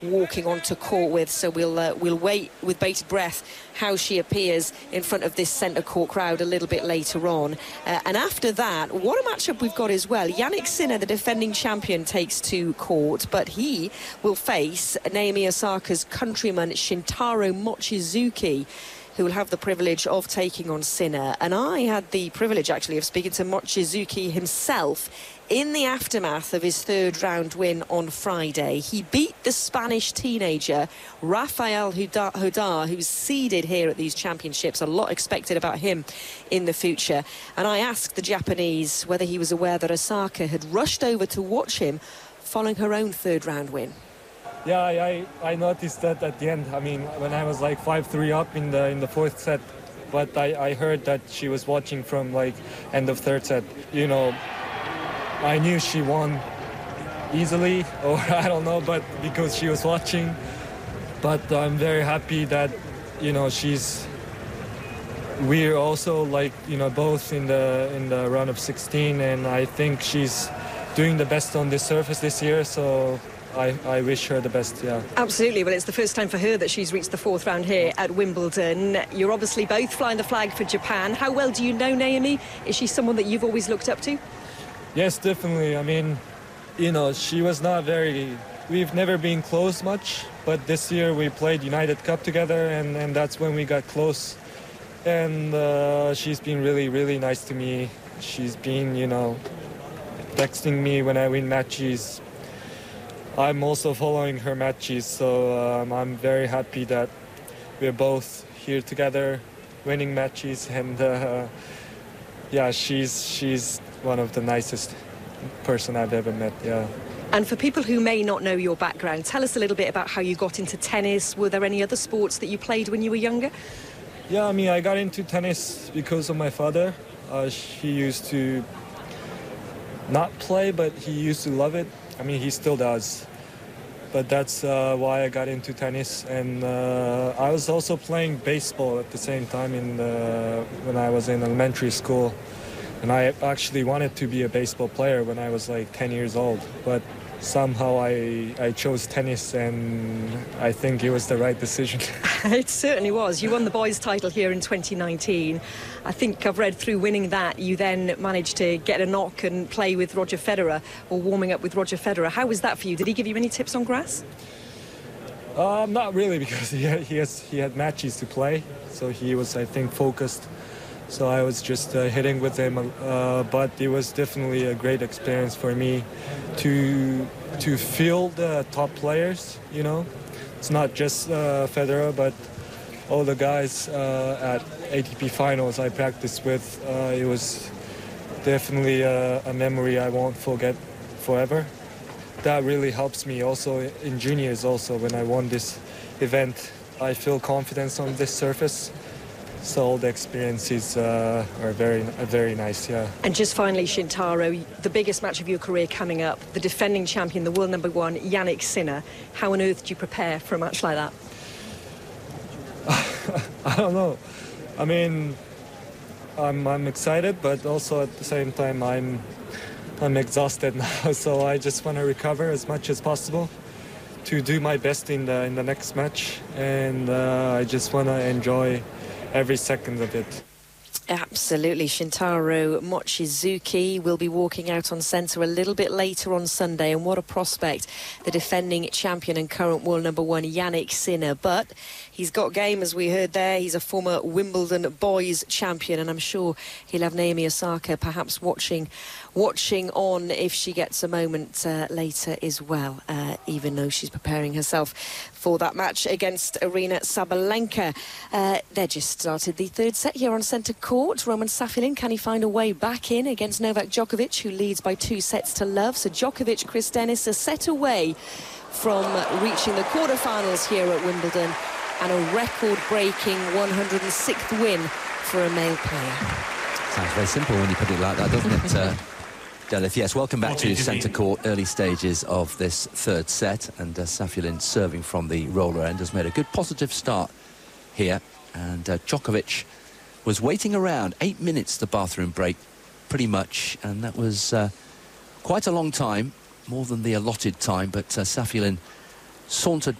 walking onto court with, so we'll wait with bated breath how she appears in front of this centre court crowd a little bit later on. And after that, what a matchup we've got as well. Jannik Sinner, the defending champion, takes to court, but he will face Naomi Osaka's countryman Shintaro Mochizuki, who will have the privilege of taking on Sinner. And I had the privilege, actually, of speaking to Mochizuki himself in the aftermath of his third round win on Friday. He beat the Spanish teenager Rafael Hodar, who's seeded here at these championships. A lot expected about him in the future. And I asked the Japanese whether he was aware that Osaka had rushed over to watch him following her own third round win. Yeah, I noticed that at the end. I mean, when I was like 5-3 up in the fourth set, but I heard that she was watching from like end of third set. You know, I knew she won easily, or I don't know, but because she was watching. But I'm very happy that, you know, we're also like, you know, both in the round of 16, and I think she's doing the best on this surface this year, so I wish her the best, yeah. Absolutely. Well, it's the first time for her that she's reached the fourth round here at Wimbledon. You're obviously both flying the flag for Japan. How well do you know Naomi? Is she someone that you've always looked up to? Yes, definitely. I mean, you know, she was not we've never been close much, but this year we played United Cup together, and that's when we got close. And she's been really, really nice to me. She's been, you know, texting me when I win matches. I'm also following her matches, so I'm very happy that we're both here together, winning matches, and yeah, she's one of the nicest person I've ever met, yeah. And for people who may not know your background, tell us a little bit about how you got into tennis. Were there any other sports that you played when you were younger? Yeah, I mean, I got into tennis because of my father. He used to not play, but he used to love it. I mean, he still does. But that's why I got into tennis. And I was also playing baseball at the same time when I was in elementary school. And I actually wanted to be a baseball player when I was like 10 years old. But somehow I chose tennis, and I think it was the right decision. It certainly was. You won the boys' title here in 2019. I think I've read through winning that, you then managed to get a knock and play with Roger Federer, or warming up with Roger Federer. How was that for you? Did he give you any tips on grass? Not really, because he had matches to play, so he was, I think, focused. So I was just hitting with him, but it was definitely a great experience for me to feel the top players, you know. It's not just Federer, but all the guys at ATP finals I practiced with. It was definitely a memory I won't forget forever. That really helps me also in juniors also. When I won this event, I feel confidence on this surface. So all the experiences are very nice, yeah. And just finally, Shintaro, the biggest match of your career coming up, the defending champion, the world number one, Jannik Sinner. How on earth do you prepare for a match like that? I don't know. I mean, I'm excited, but also at the same time I'm exhausted now. So I just want to recover as much as possible to do my best in the next match, and I just want to enjoy every second of it. Absolutely. Shintaro Mochizuki will be walking out on centre a little bit later on Sunday, and what a prospect, the defending champion and current world number one Jannik Sinner. But he's got game, as we heard there. He's a former Wimbledon boys champion, and I'm sure he'll have Naomi Osaka perhaps watching on if she gets a moment later as well, even though she's preparing herself for that match against Aryna Sabalenka. They just started the third set here on centre court. Roman Safilin, can he find a way back in against Novak Djokovic, who leads by 2-0? So Djokovic, Chris Dennis, a set away from reaching the quarterfinals here at Wimbledon, and a record-breaking 106th win for a male player. Sounds very simple when you put it like that, doesn't it? Delith, yes, welcome back to centre court. Early stages of this third set, and Safilin serving from the roller end has made a good positive start here, and Djokovic was waiting around 8 minutes, the bathroom break, pretty much, and that was quite a long time, more than the allotted time, but Safilin sauntered